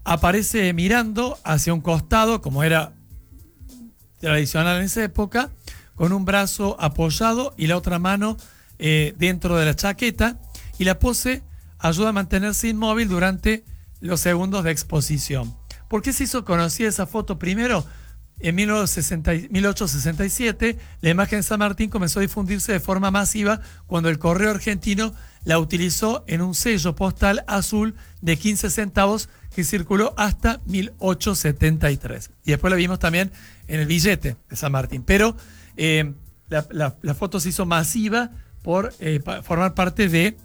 aparece mirando hacia un costado, como era tradicional en esa época, con un brazo apoyado y la otra mano dentro de la chaqueta, y la pose ayuda a mantenerse inmóvil durante los segundos de exposición. ¿Por qué se hizo conocida esa foto? Primero, en 1867, la imagen de San Martín comenzó a difundirse de forma masiva cuando el Correo Argentino la utilizó en un sello postal azul de 15 centavos que circuló hasta 1873. Y después la vimos también en el billete de San Martín. Pero la foto se hizo masiva por formar parte de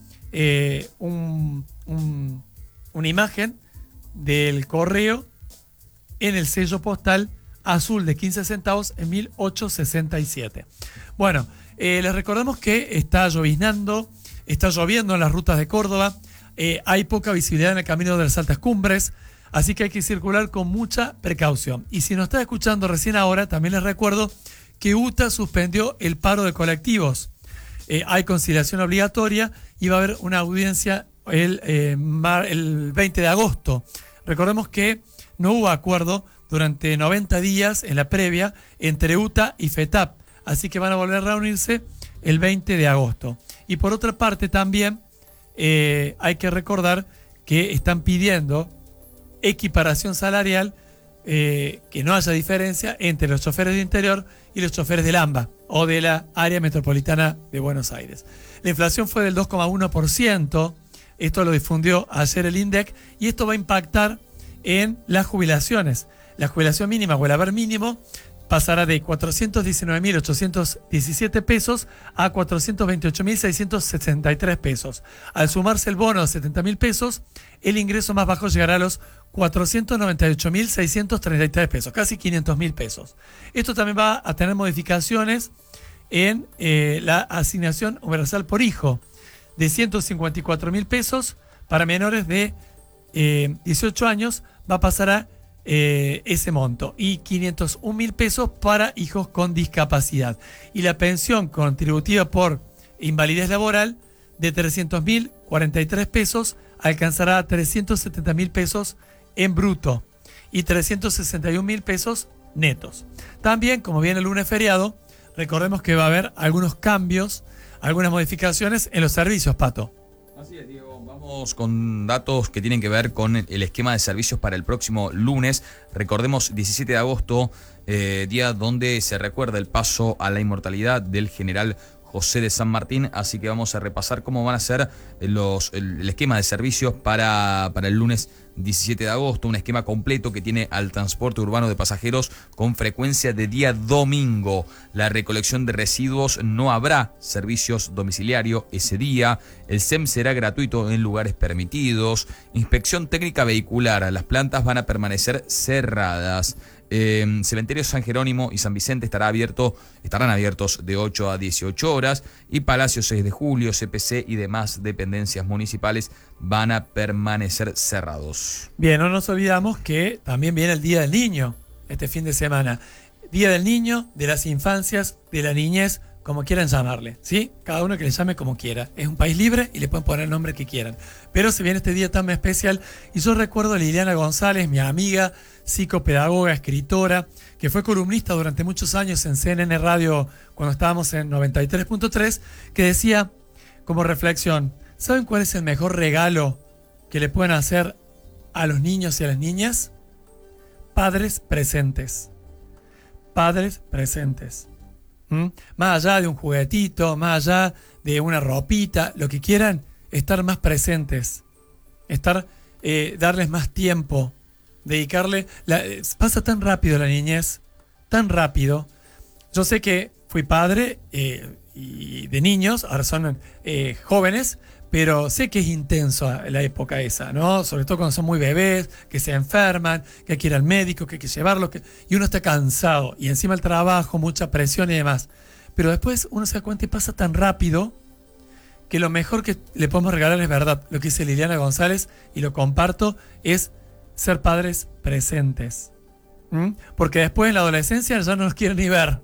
una imagen del correo en el sello postal azul de 15 centavos en 1867. Bueno, les recordamos que está lloviznando, está lloviendo en las rutas de Córdoba, hay poca visibilidad en el camino de las altas cumbres, así que hay que circular con mucha precaución. Y si nos está escuchando recién ahora, también les recuerdo que UTA suspendió el paro de colectivos. Hay conciliación obligatoria y va a haber una audiencia el 20 de agosto. Recordemos que no hubo acuerdo durante 90 días en la previa entre UTA y FETAP, así que van a volver a reunirse el 20 de agosto. Y por otra parte también hay que recordar que están pidiendo equiparación salarial, que no haya diferencia entre los choferes de interior y los choferes del AMBA o de la área metropolitana de Buenos Aires. La inflación fue del 2,1%, esto lo difundió ayer el INDEC, y esto va a impactar en las jubilaciones. La jubilación mínima o el haber mínimo pasará de 419.817 pesos a 428.663 pesos. Al sumarse el bono de 70.000 pesos, el ingreso más bajo llegará a los 498.633 pesos, casi 500.000 pesos. Esto también va a tener modificaciones en la asignación universal por hijo, de 154.000 pesos para menores de 18 años, va a pasar a ese monto, y 501.000 pesos para hijos con discapacidad. Y la pensión contributiva por invalidez laboral de 300.043 pesos alcanzará a 370.000 pesos en bruto y 361.000 pesos netos. También, como viene el lunes feriado, recordemos que va a haber algunos cambios, algunas modificaciones en los servicios, Pato. Así es, Diego. Vamos con datos que tienen que ver con el esquema de servicios para el próximo lunes. Recordemos, 17 de agosto, día donde se recuerda el paso a la inmortalidad del general José de San Martín, así que vamos a repasar cómo van a ser el esquema de servicios para el lunes 17 de agosto, un esquema completo que tiene al transporte urbano de pasajeros con frecuencia de día domingo. La recolección de residuos, no habrá servicios domiciliario ese día. El SEM será gratuito en lugares permitidos. Inspección técnica vehicular, las plantas van a permanecer cerradas. Cementerio San Jerónimo y San Vicente estarán abiertos de 8 a 18 horas y Palacio 6 de Julio, CPC y demás dependencias municipales van a permanecer cerrados. Bien, no nos olvidamos que también viene el Día del Niño este fin de semana. Día del Niño, de las infancias, de la niñez, como quieran llamarle, ¿sí? Cada uno que le llame como quiera. Es un país libre y le pueden poner el nombre que quieran. Pero se viene este día tan especial y yo recuerdo a Liliana González, mi amiga, psicopedagoga, escritora, que fue columnista durante muchos años en CNN Radio cuando estábamos en 93.3, que decía como reflexión, ¿saben cuál es el mejor regalo que le pueden hacer a los niños y a las niñas? Padres presentes. Padres presentes. Más allá de un juguetito, más allá de una ropita, lo que quieran, estar más presentes, darles más tiempo, dedicarle. Pasa tan rápido la niñez, tan rápido. Yo sé que fui padre y de niños, ahora son jóvenes, pero sé que es intenso la época esa, ¿no? Sobre todo cuando son muy bebés, que se enferman, que hay que ir al médico, que hay que llevarlos, y uno está cansado, y encima el trabajo, mucha presión y demás. Pero después uno se da cuenta y pasa tan rápido que lo mejor que le podemos regalar es verdad. Lo que dice Liliana González, y lo comparto, es ser padres presentes. Porque después en la adolescencia ya no nos quieren ni ver.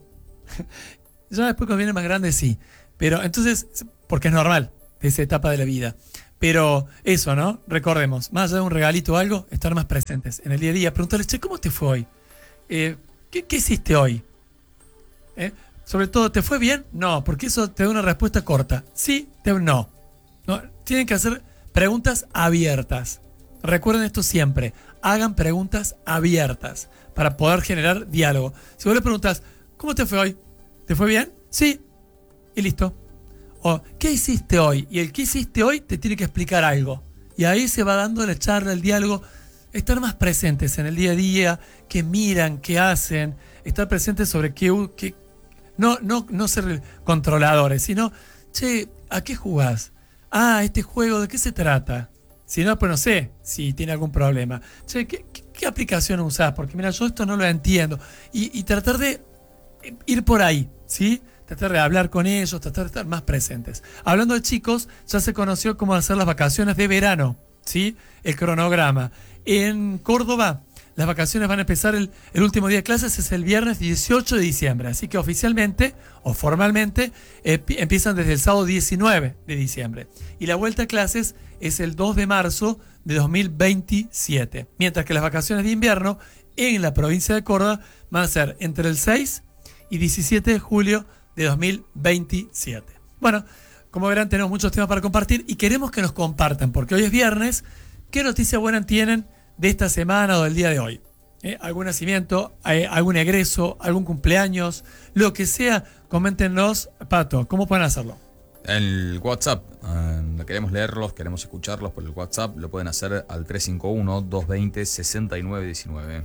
Ya después cuando viene más grande sí. Pero entonces, porque es normal de esa etapa de la vida. Pero eso, ¿no? Recordemos, más allá de un regalito o algo, estar más presentes en el día a día. Preguntarles, che, ¿cómo te fue hoy? ¿Qué hiciste hoy? Sobre todo, ¿te fue bien? No, porque eso te da una respuesta corta. Sí, no. No. Tienen que hacer preguntas abiertas. Recuerden esto siempre. Hagan preguntas abiertas para poder generar diálogo. Si vos le preguntas, ¿cómo te fue hoy? ¿Te fue bien? Sí. Y listo. O, ¿qué hiciste hoy? Y el ¿qué hiciste hoy? Te tiene que explicar algo. Y ahí se va dando la charla, el diálogo. Estar más presentes en el día a día, que miran, qué hacen. Estar presentes sobre qué no ser controladores, sino, che, ¿a qué jugás? Ah, este juego, ¿de qué se trata? Si no, pues no sé si tiene algún problema. Che, ¿qué aplicación usás? Porque mira, yo esto no lo entiendo. Y tratar de ir por ahí, ¿sí? Tratar de hablar con ellos, tratar de estar más presentes. Hablando de chicos, ya se conoció cómo hacer las vacaciones de verano, ¿sí? El cronograma. En Córdoba, las vacaciones van a empezar el último día de clases, es el viernes 18 de diciembre. Así que oficialmente o formalmente empiezan desde el sábado 19 de diciembre. Y la vuelta a clases es el 2 de marzo de 2027. Mientras que las vacaciones de invierno en la provincia de Córdoba van a ser entre el 6 y 17 de julio de 2027. Bueno, como verán, tenemos muchos temas para compartir y queremos que nos compartan, porque hoy es viernes. ¿Qué noticia buena tienen de esta semana o del día de hoy? ¿Algún nacimiento, algún egreso, algún cumpleaños? Lo que sea, coméntenos. Pato, ¿cómo pueden hacerlo? El WhatsApp, queremos leerlos, queremos escucharlos por el WhatsApp, lo pueden hacer al 351-220-6919.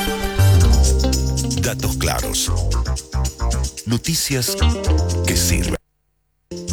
Datos claros. Noticias que sirven.